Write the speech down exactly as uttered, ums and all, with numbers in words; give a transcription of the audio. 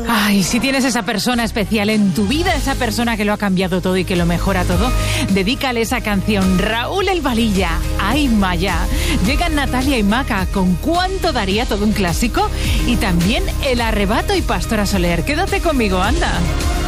Ay, si tienes esa persona especial en tu vida, esa persona que lo ha cambiado todo y que lo mejora todo, dedícale esa canción. Raúl El Valilla, Ay Maya. Llegan Natalia y Maca con Cuánto daría, todo un clásico. Y también El Arrebato y Pastora Soler. Quédate conmigo, anda.